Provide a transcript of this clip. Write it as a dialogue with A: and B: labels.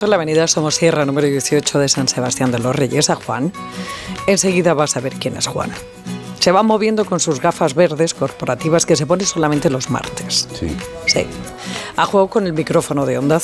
A: La avenida Somosierra, número 18 de San Sebastián de los Reyes, a Juan. Enseguida vas a ver quién es Juan. Se va moviendo con sus gafas verdes corporativas que se pone solamente los martes.
B: Sí.
A: Sí. Ha jugado con el micrófono de Onda